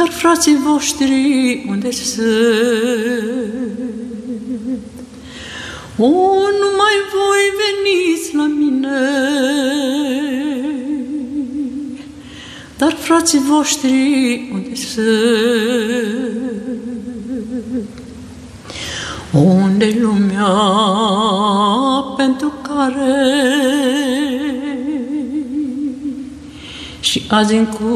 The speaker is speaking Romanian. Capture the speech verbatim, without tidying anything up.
Dar frații voștri unde sunt? O, numai voi veniți la mine. Dar frații voștri unde sunt? Unde-i lumea pentru care și azi în